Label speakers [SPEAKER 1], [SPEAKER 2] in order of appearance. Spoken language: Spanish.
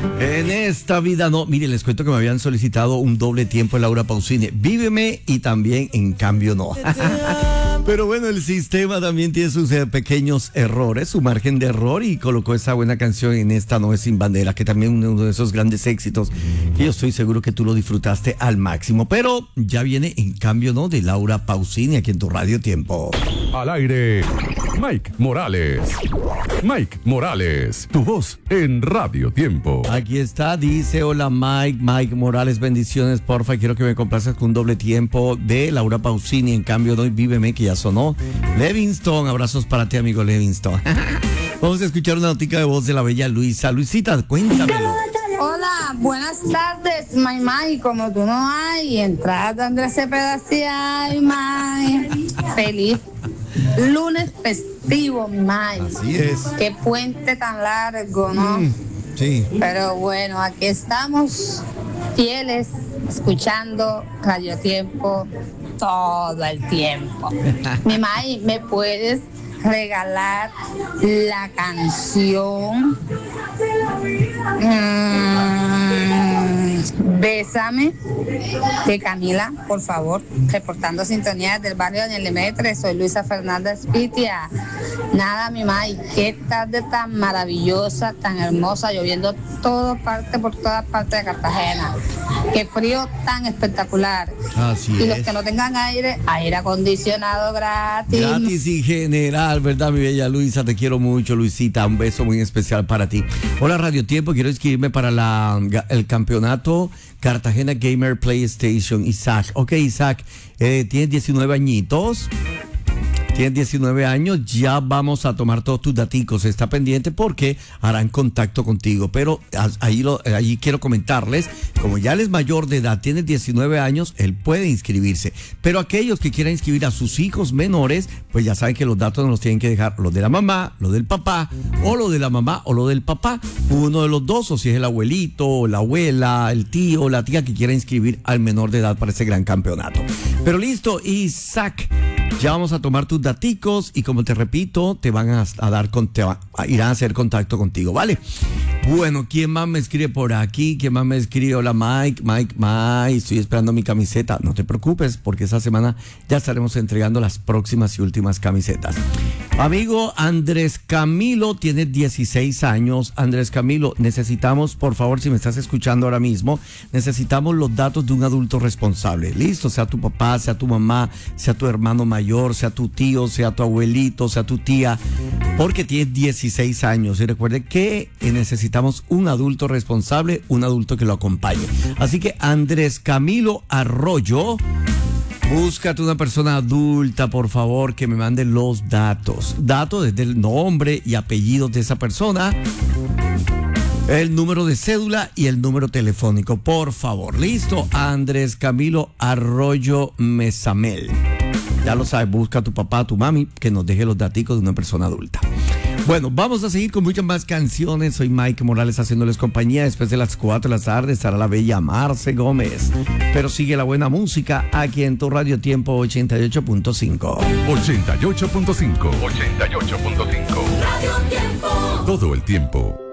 [SPEAKER 1] En esta vida no. Miren, les cuento que me habían solicitado un doble tiempo en Laura Pausini. Víveme y también En Cambio No. Pero bueno, el sistema también tiene sus pequeños errores, su margen de error, y colocó esa buena canción en Esta No Es Sin Bandera, que también uno de esos grandes éxitos que yo estoy seguro que tú lo disfrutaste al máximo. Pero ya viene En Cambio No de Laura Pausini aquí en tu Radio Tiempo.
[SPEAKER 2] Al aire, Mike Morales. Mike Morales, tu voz en Radio Tiempo.
[SPEAKER 1] Aquí está, dice: hola Mike Morales, bendiciones, porfa, quiero que me complaces con un doble tiempo de Laura Pausini, En Cambio No, y Víveme, que ya sonó. Livingston, abrazos para ti, amigo Livingston. Vamos a escuchar una notica de voz de la bella Luisa. Luisita, cuéntamelo.
[SPEAKER 3] Hola, buenas tardes, May, como tú no hay, entrada Andrés Cepeda, sí hay, May. Feliz lunes festivo, May.
[SPEAKER 1] Así es.
[SPEAKER 3] Qué puente tan largo, ¿no?
[SPEAKER 1] Sí.
[SPEAKER 3] Pero bueno, aquí estamos fieles, escuchando Radio Tiempo todo el tiempo. Mi May, ¿me puedes regalar la canción Bésame de Camila, por favor? Reportando sintonía del barrio de Lemetre, soy Luisa Fernández Pitia. Nada, mi May, qué tarde tan maravillosa, tan hermosa, lloviendo por todas partes de Cartagena. Qué frío tan espectacular.
[SPEAKER 1] Así
[SPEAKER 3] y
[SPEAKER 1] es.
[SPEAKER 3] los que no tengan aire acondicionado gratis.
[SPEAKER 1] Gratis y general, ¿verdad, mi bella Luisa? Te quiero mucho, Luisita. Un beso muy especial para ti. Hola, Radio Tiempo. Quiero inscribirme para el campeonato Cartagena Gamer PlayStation. Isaac. Ok, Isaac, tienes 19 añitos. Tienes 19 años, ya vamos a tomar todos tus daticos. Está pendiente porque harán contacto contigo. Pero ahí quiero comentarles, como ya él es mayor de edad, tiene 19 años, él puede inscribirse. Pero aquellos que quieran inscribir a sus hijos menores, pues ya saben que los datos nos los tienen que dejar los de la mamá, los del papá, o lo de la mamá o lo del papá. Uno de los dos, o si es el abuelito, o la abuela, el tío, la tía que quiera inscribir al menor de edad para ese gran campeonato. Pero listo, Isaac, ya vamos a tomar tus daticos y, como te repito, te van a dar irán a hacer contacto contigo, ¿vale? Bueno, ¿quién más me escribe por aquí? ¿Quién más me escribe? Hola, Mike, estoy esperando mi camiseta. No te preocupes, porque esa semana ya estaremos entregando las próximas y últimas camisetas. Amigo Andrés Camilo, tiene 16 años. Andrés Camilo, necesitamos, por favor, si me estás escuchando ahora mismo, necesitamos los datos de un adulto responsable. Listo, sea tu papá, sea tu mamá, sea tu hermano mayor, sea tu tío, sea tu abuelito, sea tu tía, porque tienes 16 años. Y recuerde que necesitamos un adulto responsable, un adulto que lo acompañe. Así que Andrés Camilo Arroyo, búscate una persona adulta, por favor, que me mande los datos. Datos desde el nombre y apellidos de esa persona, el número de cédula y el número telefónico, por favor. Listo, Andrés Camilo Arroyo Mesamel. Ya lo sabes, busca a tu papá, a tu mami, que nos deje los daticos de una persona adulta. Bueno, vamos a seguir con muchas más canciones. Soy Mike Morales haciéndoles compañía. Después de las 4 de la tarde estará la bella Marce Gómez. Pero sigue la buena música aquí en tu Radio Tiempo 88.5.
[SPEAKER 2] 88.5. 88.5.
[SPEAKER 4] Radio Tiempo.
[SPEAKER 2] Todo el tiempo.